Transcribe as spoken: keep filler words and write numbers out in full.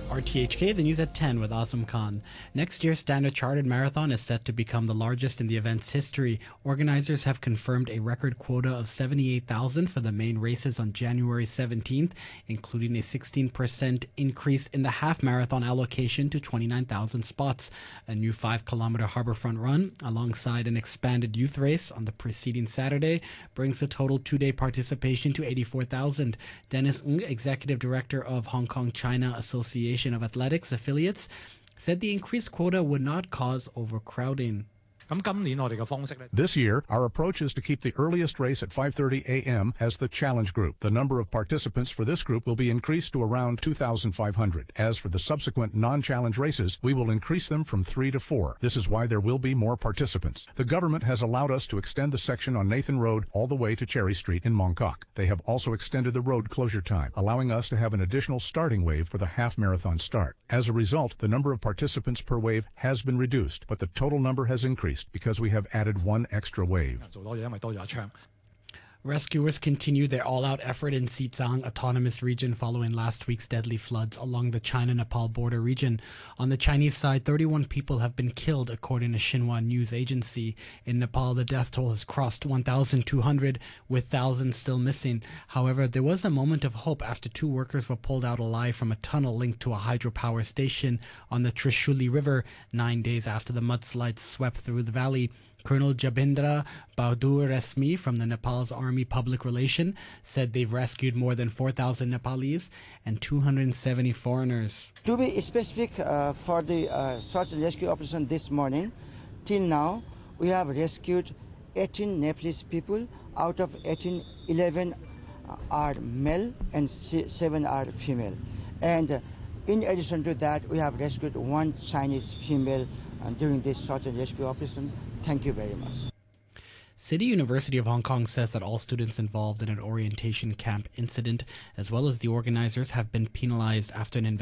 R T H K, the news at ten with Azam Khan. Next year's Standard Chartered Marathon is set to become the largest in the event's history. Organizers have confirmed a record quota of seventy-eight thousand for the main races on January seventeenth, including a sixteen percent increase in the half marathon allocation to twenty-nine thousand spots. A new five kilometer harborfront run, alongside an expanded youth race on the preceding Saturday, brings the total two-day participation to eighty-four thousand. Dennis Ng, Executive Director of Hong Kong China Association of Athletics affiliates, said the increased quota would not cause overcrowding. This year, our approach is to keep the earliest race at five thirty a m as the challenge group. The number of participants for this group will be increased to around two thousand five hundred. As for the subsequent non-challenge races, we will increase them from three to four. This is why there will be more participants. The government has allowed us to extend the section on Nathan Road all the way to Cherry Street in Mong Kok. They have also extended the road closure time, allowing us to have an additional starting wave for the half marathon start. As a result, the number of participants per wave has been reduced, but the total number has increased because we have added one extra wave. Rescuers continue their all-out effort in Xizang Autonomous Region following last week's deadly floods along the China-Nepal border region. On the Chinese side, thirty-one people have been killed, according to Xinhua News Agency. In Nepal, the death toll has crossed one thousand two hundred, with thousands still missing. However, there was a moment of hope after two workers were pulled out alive from a tunnel linked to a hydropower station on the Trishuli River nine days after the mudslides swept through the valley. Colonel Jabindra Bahadur Resmi from the Nepal's Army Public Relation said they've rescued more than four thousand Nepalese and two hundred seventy foreigners. To be specific, uh, for the uh, search and rescue operation this morning, till now, we have rescued eighteen Nepalese people. Out of eighteen, eleven are male and seven are female. And uh, in addition to that, we have rescued one Chinese female uh, during this search and rescue operation. Thank you very much. City University of Hong Kong says that all students involved in an orientation camp incident, as well as the organizers, have been penalized after an investigation